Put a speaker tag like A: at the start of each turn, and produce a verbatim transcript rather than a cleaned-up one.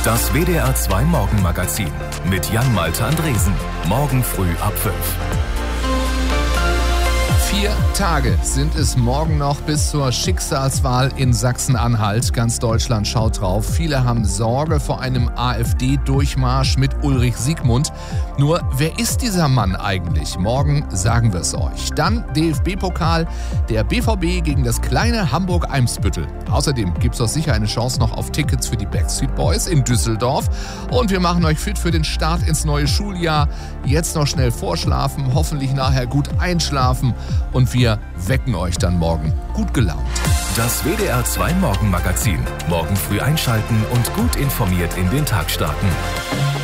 A: Das W D R zwei Morgenmagazin mit Jan-Malte Andresen. Morgen früh ab fünf.
B: Vier Tage sind es morgen noch bis zur Schicksalswahl in Sachsen-Anhalt. Ganz Deutschland schaut drauf. Viele haben Sorge vor einem AfD-Durchmarsch mit Ulrich Siegmund. Nur, wer ist dieser Mann eigentlich? Morgen sagen wir es euch. Dann D F B-Pokal, der B V B gegen das kleine Hamburg-Eimsbüttel. Außerdem gibt es doch sicher eine Chance noch auf Tickets für die Backstreet Boys in Düsseldorf. Und wir machen euch fit für den Start ins neue Schuljahr. Jetzt noch schnell vorschlafen, hoffentlich nachher gut einschlafen. Und wir wecken euch dann morgen gut gelaunt.
A: Das W D R zwei Morgenmagazin. Morgen früh einschalten und gut informiert in den Tag starten.